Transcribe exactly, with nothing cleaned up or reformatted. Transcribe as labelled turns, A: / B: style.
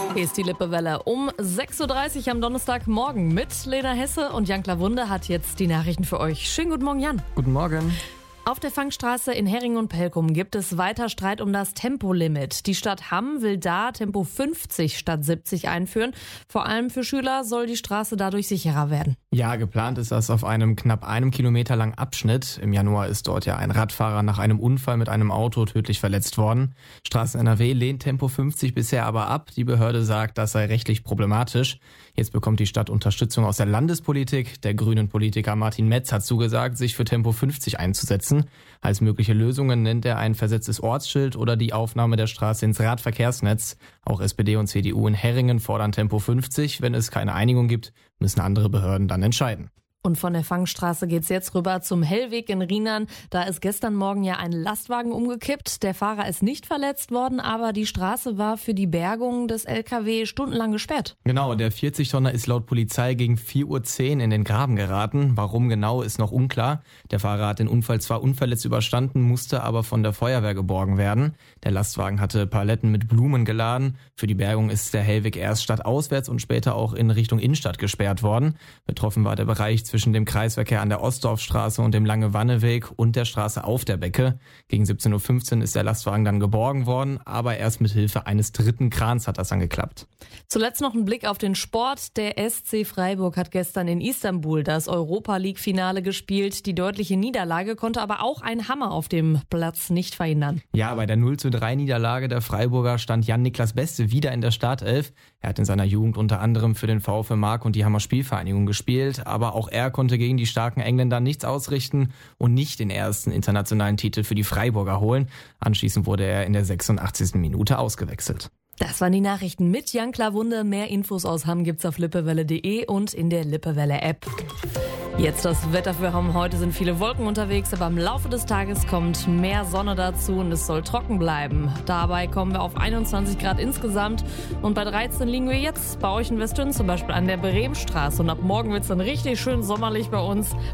A: Hier ist die Lippewelle um sechs Uhr dreißig am Donnerstagmorgen mit Lena Hesse und Jan Klawunde hat jetzt die Nachrichten für euch. Schönen guten Morgen, Jan.
B: Guten Morgen.
A: Auf der Fangstraße in Hering und Pelkum gibt es weiter Streit um das Tempolimit. Die Stadt Hamm will da Tempo fünfzig statt siebzig einführen. Vor allem für Schüler soll die Straße dadurch sicherer werden.
B: Ja, geplant ist das auf einem knapp einem Kilometer langen Abschnitt. Im Januar ist dort ja ein Radfahrer nach einem Unfall mit einem Auto tödlich verletzt worden. Straßen N R W lehnt Tempo fünfzig bisher aber ab. Die Behörde sagt, das sei rechtlich problematisch. Jetzt bekommt die Stadt Unterstützung aus der Landespolitik. Der grünen Politiker Martin Metz hat zugesagt, sich für Tempo fünfzig einzusetzen. Als mögliche Lösungen nennt er ein versetztes Ortsschild oder die Aufnahme der Straße ins Radverkehrsnetz. Auch S P D und C D U in Heringen fordern Tempo fünfzig. Wenn es keine Einigung gibt, müssen andere Behörden dann entscheiden.
A: Und von der Fangstraße geht's jetzt rüber zum Hellweg in Rheinland. Da ist gestern Morgen ja ein Lastwagen umgekippt. Der Fahrer ist nicht verletzt worden, aber die Straße war für die Bergung des L K W stundenlang gesperrt.
B: Genau, der vierzig-Tonner ist laut Polizei gegen vier Uhr zehn in den Graben geraten. Warum genau, ist noch unklar. Der Fahrer hat den Unfall zwar unverletzt überstanden, musste aber von der Feuerwehr geborgen werden. Der Lastwagen hatte Paletten mit Blumen geladen. Für die Bergung ist der Hellweg erst stadtauswärts und später auch in Richtung Innenstadt gesperrt worden. Betroffen war der Bereich zwischen dem Kreisverkehr an der Ostdorfstraße und dem Lange-Wanne-Weg und der Straße auf der Becke. Gegen siebzehn Uhr fünfzehn ist der Lastwagen dann geborgen worden, aber erst mit Hilfe eines dritten Krans hat das dann geklappt.
A: Zuletzt noch ein Blick auf den Sport. Der S C Freiburg hat gestern in Istanbul das Europa-League-Finale gespielt. Die deutliche Niederlage konnte aber auch ein Hammer auf dem Platz nicht verhindern.
B: Ja, bei der null zu drei Niederlage der Freiburger stand Jan-Niklas Beste wieder in der Startelf. Er hat in seiner Jugend unter anderem für den VfL Mark und die Hammer Spielvereinigung gespielt, aber auch er konnte gegen die starken Engländer nichts ausrichten und nicht den ersten internationalen Titel für die Freiburger holen. Anschließend wurde er in der sechsundachtzigsten Minute ausgewechselt.
A: Das waren die Nachrichten mit Jan Klawunde. Mehr Infos aus Hamm gibt's auf lippewelle punkt de und in der Lippewelle-App. Jetzt das Wetter für Hamm. Heute sind viele Wolken unterwegs, aber im Laufe des Tages kommt mehr Sonne dazu und es soll trocken bleiben. Dabei kommen wir auf einundzwanzig Grad insgesamt und bei dreizehn liegen wir jetzt bei euch in Westön zum Beispiel an der Bremenstraße und ab morgen wird's dann richtig schön sommerlich bei uns.